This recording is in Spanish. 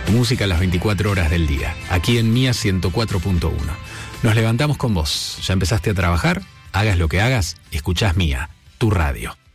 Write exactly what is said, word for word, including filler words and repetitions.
Música las veinticuatro horas del día, aquí en Mía ciento cuatro punto uno. Nos levantamos con vos. ¿Ya empezaste a trabajar? Hagas lo que hagas, escuchás Mía, tu radio.